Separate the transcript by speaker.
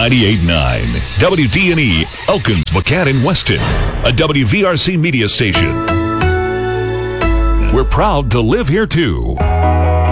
Speaker 1: 98.9 WDNE, Elkins, McCann, and Weston, a WVRC media station. We're proud to live here, too.